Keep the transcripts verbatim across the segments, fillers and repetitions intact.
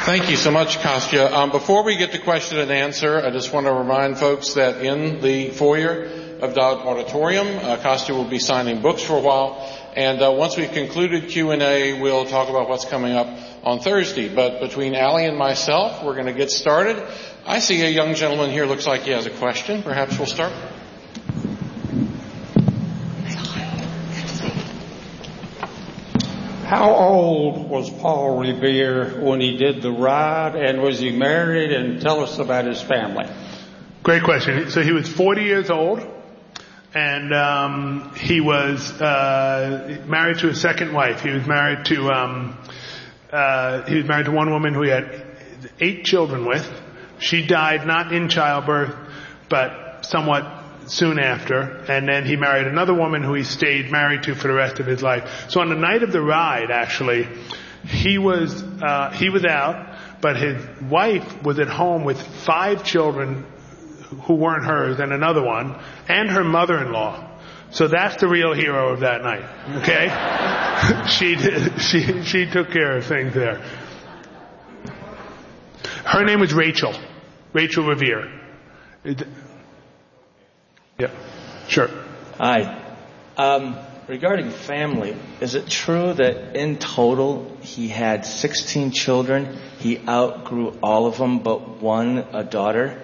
Thank you so much, Kostya. Um, before we get to question and answer, I just want to remind folks that in the foyer of Dodd Auditorium, uh, Kostya will be signing books for a while. And uh, once we've concluded Q and A, we'll talk about what's coming up on Thursday. But between Allie and myself, we're going to get started. I see a young gentleman here. Looks like he has a question. Perhaps we'll start. How old was Paul Revere when he did the ride, and was he married? And tell us about his family. Great question. So he was forty years old, and um, he was uh, married to a second wife. He was married to um, uh, he was married to one woman who he had eight children with. She died not in childbirth, but somewhat soon after, and then he married another woman who he stayed married to for the rest of his life. So on the night of the ride, actually, he was uh, he was out, but his wife was at home with five children who weren't hers, and another one, and her mother-in-law. So that's the real hero of that night. Okay, she did, she she took care of things there. Her name was Rachel, Rachel Revere. It, Yeah, sure. Hi. Um, regarding family, is it true that in total he had sixteen children? He outgrew all of them but one, a daughter?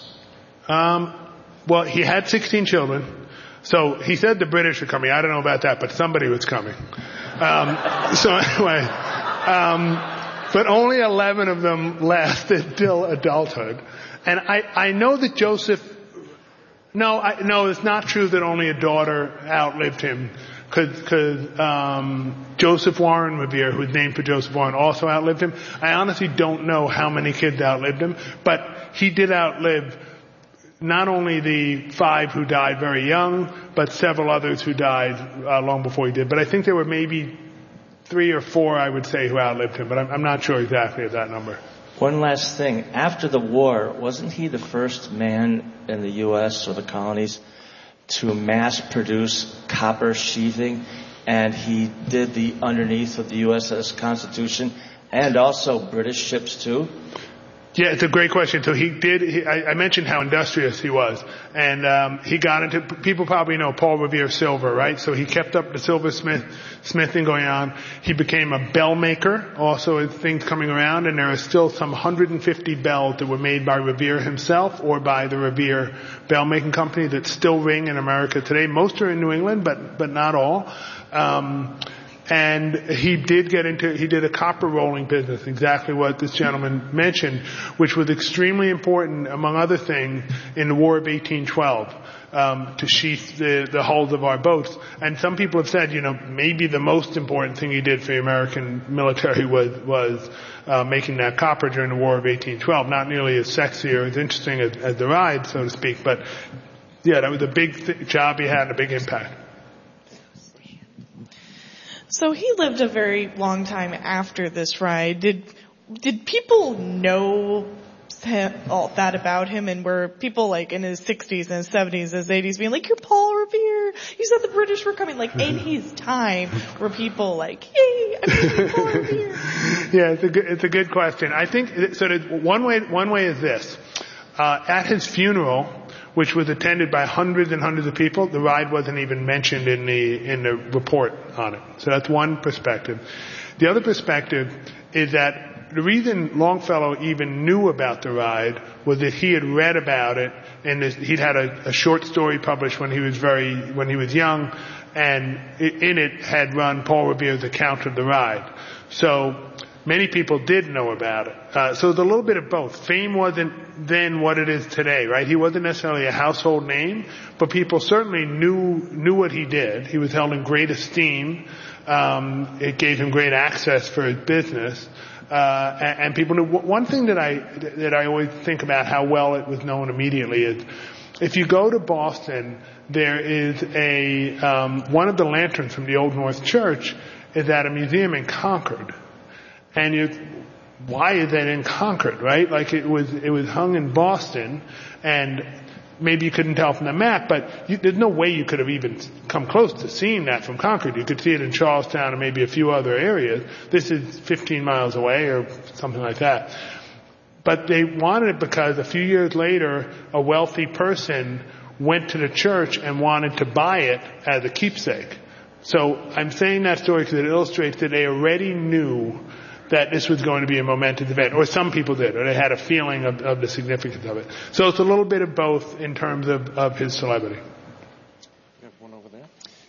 Um, well, he had sixteen children. So he said the British were coming. I don't know about that, but somebody was coming. Um, so anyway, um, but only eleven of them lasted till adulthood. And I, I know that Joseph No, I, no, it's not true that only a daughter outlived him, because um, Joseph Warren Revere, who was named for Joseph Warren, also outlived him. I honestly don't know how many kids outlived him, but he did outlive not only the five who died very young, but several others who died uh, long before he did. But I think there were maybe three or four, I would say, who outlived him, but I'm, I'm not sure exactly of that number. One last thing. After the war, wasn't he the first man in the U S or the colonies to mass produce copper sheathing? And he did the underneath of the U S S Constitution and also British ships too? Yeah, it's a great question. So he did, he, I, I mentioned how industrious he was. And um, he got into, people probably know Paul Revere Silver, right? So he kept up the silversmith, smithing going on. He became a bell maker, also as things coming around. And there are still some one hundred fifty bells that were made by Revere himself or by the Revere Bell Making Company that still ring in America today. Most are in New England, but, but not all. Um, And he did get into, he did a copper rolling business, exactly what this gentleman mentioned, which was extremely important, among other things, in the War of eighteen twelve, um, to sheath the, the hulls of our boats. And some people have said, you know, maybe the most important thing he did for the American military was, was, uh, making that copper during the War of eighteen twelve. Not nearly as sexy or as interesting as, as the ride, so to speak, but yeah, that was a big th- job he had and a big impact. So he lived a very long time after this ride. Did did people know him, all that about him, and were people like in his sixties and his seventies and his eighties being like, "You're Paul Revere. You said the British were coming." Like in his time, were people like, "Yay, I'm meeting Paul Revere"? Yeah, it's a good, it's a good question. I think so. One way one way is this: uh, at his funeral, which was attended by hundreds and hundreds of people, the ride wasn't even mentioned in the in the report on it. So that's one perspective. The other perspective is that the reason Longfellow even knew about the ride was that he had read about it, and he'd had a, a short story published when he was very when he was young, and in it had run Paul Revere's account of the ride. So many people did know about it. Uh, so it's a little bit of both. Fame wasn't then what it is today, right? He wasn't necessarily a household name, but people certainly knew knew what he did. He was held in great esteem. Um, it gave him great access for his business. Uh, and, and people knew. One thing that I that I always think about how well it was known immediately is, if you go to Boston, there is a um, one of the lanterns from the Old North Church is at a museum in Concord. And you, why is that in Concord, right? Like it was, it was hung in Boston, and maybe you couldn't tell from the map, but you, there's no way you could have even come close to seeing that from Concord. You could see it in Charlestown and maybe a few other areas. This is fifteen miles away or something like that. But they wanted it because a few years later, a wealthy person went to the church and wanted to buy it as a keepsake. So I'm saying that story because it illustrates that they already knew that this was going to be a momentous event, or some people did, or they had a feeling of, of the significance of it. So it's a little bit of both in terms of, of his celebrity. You have one over there.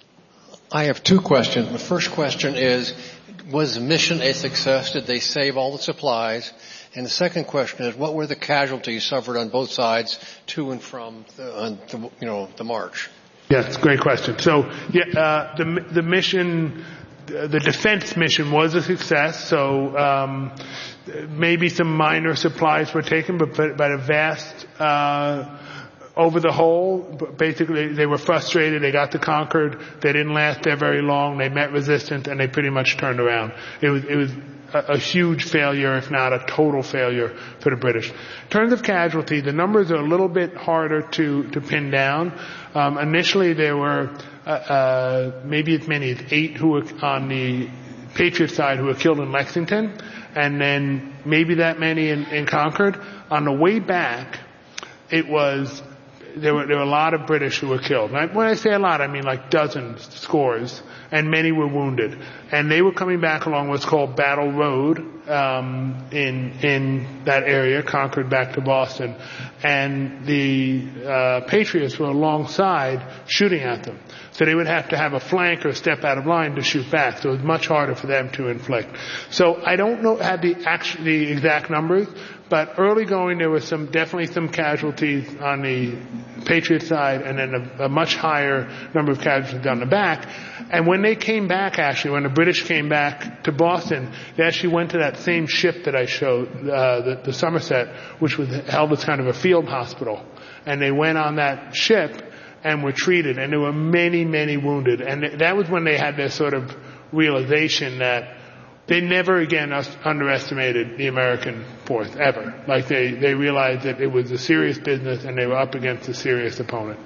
I have two questions. The first question is, was the mission a success? Did they save all the supplies? And the second question is, what were the casualties suffered on both sides to and from the, on the, you know, the march? Yes, great question. So, yeah, uh, the the mission. The defense mission was a success, so um, maybe some minor supplies were taken, but but, but a vast, uh, over the whole, basically they were frustrated. They got to Concord. They didn't last there very long. They met resistance, and they pretty much turned around. It was it was a, a huge failure, if not a total failure, for the British. In terms of casualty, the numbers are a little bit harder to to pin down. Um, initially, there were Uh, uh, maybe as many as eight who were on the Patriot side who were killed in Lexington, and then maybe that many in, in Concord. On the way back, it was there were there were a lot of British who were killed. And I, when I say a lot, I mean like dozens, scores, and many were wounded. And they were coming back along what's called Battle Road um, in in that area, Concord back to Boston, and the uh, Patriots were alongside shooting at them. So they would have to have a flank or step out of line to shoot back. So it was much harder for them to inflict. So I don't know have the actual, the exact numbers, but early going there was some definitely some casualties on the Patriot side, and then a, a much higher number of casualties on the back. And when they came back, actually, when the British came back to Boston, they actually went to that same ship that I showed, uh, the, the Somerset, which was held as kind of a field hospital. And they went on that ship and were treated, and there were many, many wounded. And that was when they had their sort of realization that they never again underestimated the American force, ever. Like they, they realized that it was a serious business and they were up against a serious opponent.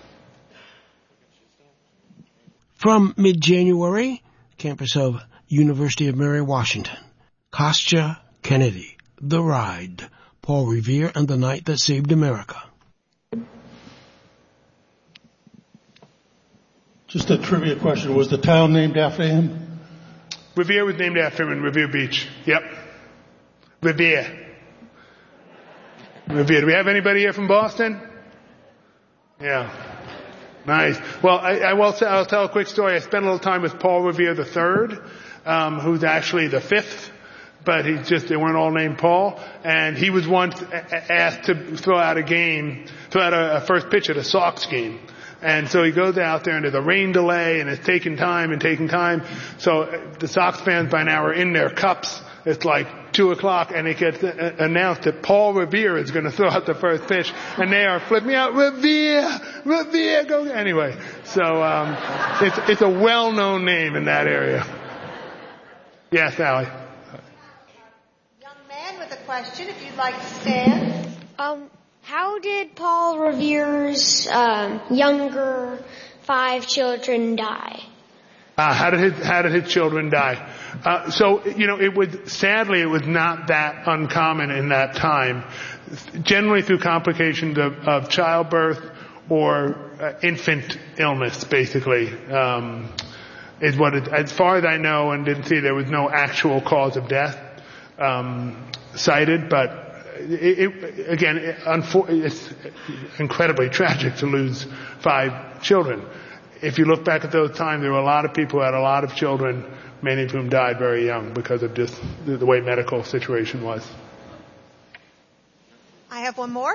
From mid-January, campus of University of Mary Washington, Kostya Kennedy, The Ride, Paul Revere and the Night That Saved America. Just a trivia question. Was the town named after him? Revere was named after him in Revere Beach. Yep. Revere. Revere. Do we have anybody here from Boston? Yeah. Nice. Well, I, I will say, I'll tell a quick story. I spent a little time with Paul Revere the third, um, who's actually the fifth, but he's just, they weren't all named Paul. And he was once asked to throw out a game, throw out a, a first pitch at a Sox game. And so he goes out there and there's a rain delay and it's taking time and taking time. So the Sox fans by now are in their cups. It's like two o'clock and it gets announced that Paul Revere is going to throw out the first pitch. And they are flipping me out, Revere, Revere, go. Anyway, so um, it's, it's a well-known name in that area. Yes, Allie. Young man with a question, if you'd like to stand. Um. How did Paul Revere's um, younger five children die? Uh, how did his, how did his children die? Uh, so, you know, it was, sadly, it was not that uncommon in that time. Generally through complications of, of childbirth or uh, infant illness, basically, um, is what it, as far as I know and didn't see, there was no actual cause of death, um, cited, but It, it, again, it, it's incredibly tragic to lose five children. If you look back at those times, there were a lot of people who had a lot of children, many of whom died very young because of just the, the way medical situation was. I have one more.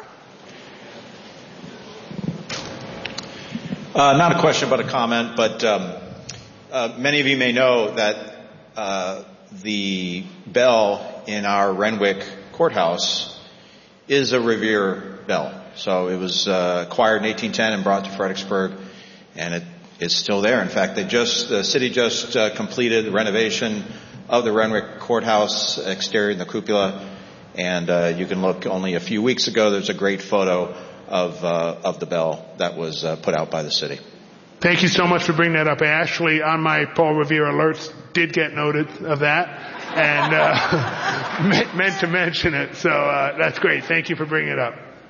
Uh, not a question, but a comment. But um, uh, many of you may know that uh, the bell in our Renwick courthouse is a Revere bell. So it was uh, acquired in eighteen ten and brought to Fredericksburg, and it is still there. In fact, they just the city just uh, completed the renovation of the Renwick courthouse exterior and the cupola, and uh, you can look only a few weeks ago. There's a great photo of uh, of the bell that was uh, put out by the city. Thank you so much for bringing that up. I actually, on my Paul Revere alerts, did get noted of that and uh, meant, meant to mention it. So uh, that's great. Thank you for bringing it up.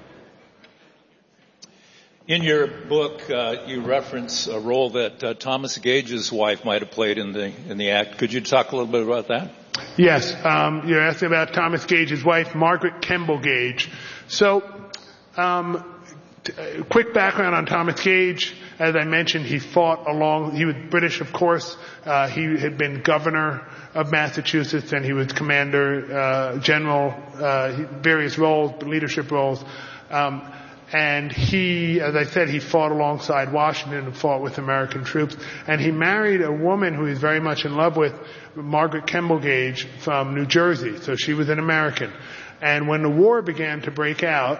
In your book, uh, you reference a role that uh, Thomas Gage's wife might have played in the in the act. Could you talk a little bit about that? Yes, um, you're asking about Thomas Gage's wife, Margaret Kemble Gage. So, um, t- uh, quick background on Thomas Gage. As I mentioned, he fought along. He was British, of course. Uh, he had been governor of Massachusetts, and he was commander uh, general, uh, various roles, leadership roles. Um, And he, as I said, he fought alongside Washington and fought with American troops. And he married a woman who he's very much in love with, Margaret Kemble Gage from New Jersey. So she was an American. And when the war began to break out,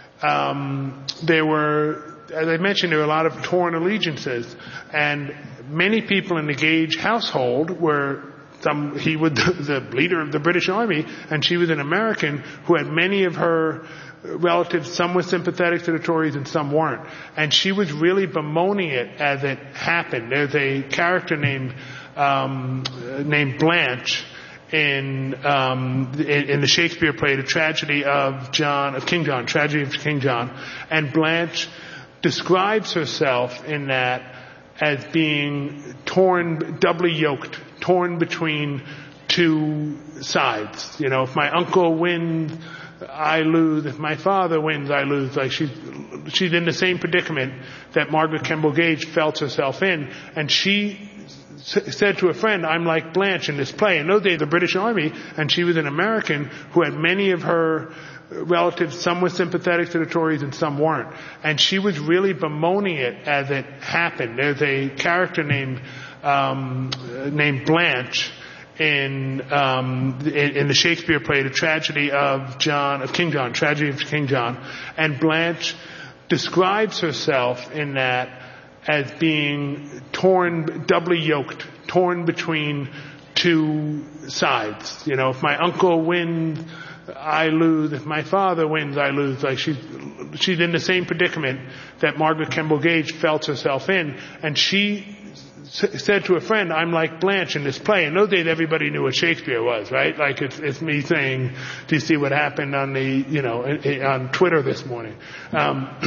um, there were, as I mentioned, there were a lot of torn allegiances. And many people in the Gage household were some, he was the, the leader of the British Army, and she was an American who had many of her relatives, some were sympathetic to the Tories and some weren't. And she was really bemoaning it as it happened. There's a character named, um, named Blanche in, um, in, in the Shakespeare play, The Tragedy of John, of King John, Tragedy of King John. And Blanche describes herself in that as being torn, doubly yoked, torn between two sides. You know, if my uncle wins, I lose. If my father wins, I lose. Like she's, she's in the same predicament that Margaret Kemble Gage felt herself in. And she s- said to a friend, I'm like Blanche in this play. In those days, the British Army, and she was an American who had many of her relatives, some were sympathetic to the Tories and some weren't. And she was really bemoaning it as it happened. There's a character named, um, named Blanche in, um, in, in the Shakespeare play, The Tragedy of John, of King John, Tragedy of King John. And Blanche describes herself in that as being torn, doubly yoked, torn between two sides. You know, if my uncle wins, I lose. If my father wins, I lose. Like she's, she's in the same predicament that Margaret Kemble Gage felt herself in. And she s- said to a friend, I'm like Blanche in this play. In those days, everybody knew what Shakespeare was, right? Like it's, it's me saying, do you see what happened on the, you know, on Twitter this morning? Um,